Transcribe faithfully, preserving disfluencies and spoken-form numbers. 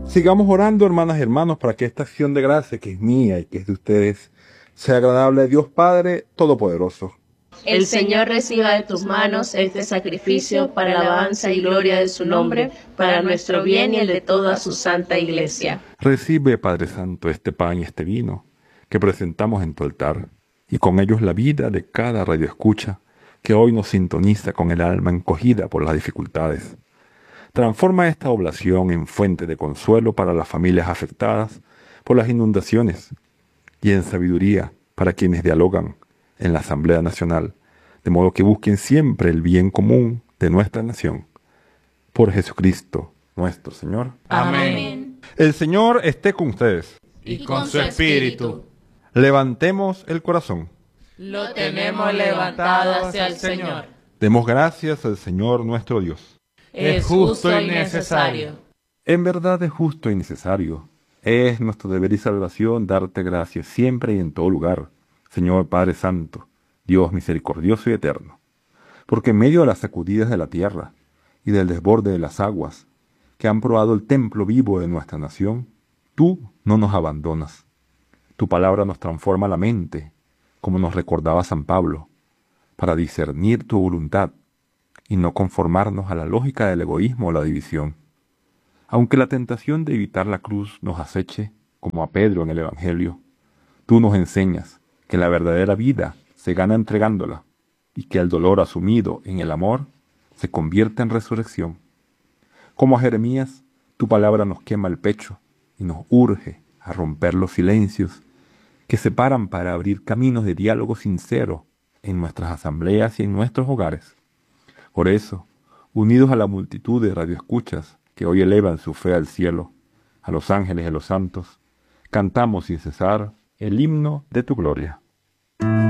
Sigamos orando, hermanas y hermanos, para que esta acción de gracia, que es mía y que es de ustedes, sea agradable a Dios Padre Todopoderoso. El Señor reciba de tus manos este sacrificio para la alabanza y gloria de su nombre, para nuestro bien y el de toda su santa Iglesia. Recibe, Padre Santo, este pan y este vino que presentamos en tu altar, y con ellos la vida de cada radioescucha que hoy nos sintoniza con el alma encogida por las dificultades. Transforma esta oblación en fuente de consuelo para las familias afectadas por las inundaciones y en sabiduría para quienes dialogan en la Asamblea Nacional, de modo que busquen siempre el bien común de nuestra nación. Por Jesucristo, nuestro Señor. Amén. El Señor esté con ustedes. Y con su espíritu. Levantemos el corazón. Lo tenemos levantado hacia el Señor. Demos gracias al Señor nuestro Dios. Es justo y necesario. En verdad es justo y necesario. Es nuestro deber y salvación darte gracias siempre y en todo lugar, Señor Padre Santo, Dios misericordioso y eterno. Porque en medio de las sacudidas de la tierra y del desborde de las aguas, que han probado el templo vivo de nuestra nación, tú no nos abandonas. Tu palabra nos transforma la mente, como nos recordaba San Pablo, para discernir tu voluntad y no conformarnos a la lógica del egoísmo o la división. Aunque la tentación de evitar la cruz nos aceche, como a Pedro en el Evangelio, tú nos enseñas que la verdadera vida se gana entregándola y que el dolor asumido en el amor se convierte en resurrección. Como a Jeremías, tu palabra nos quema el pecho y nos urge a romper los silencios que separan para abrir caminos de diálogo sincero en nuestras asambleas y en nuestros hogares. Por eso, unidos a la multitud de radioescuchas que hoy elevan su fe al cielo, a los ángeles y a los santos, cantamos sin cesar el himno de tu gloria.